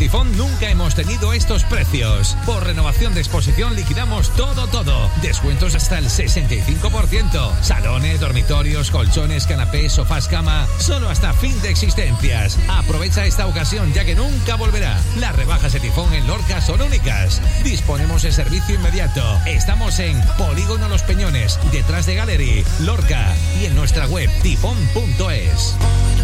Tifón nunca hemos tenido estos precios. Por renovación de exposición liquidamos todo. Descuentos hasta el 65%. Salones, dormitorios, colchones, canapés, sofás, cama. Solo hasta fin de existencias. Aprovecha esta ocasión ya que nunca volverá. Las rebajas de Tifón en Lorca son únicas. Disponemos de servicio inmediato. Estamos en Polígono Los Peñones, detrás de Gallery, Lorca, y en nuestra web tifón.es.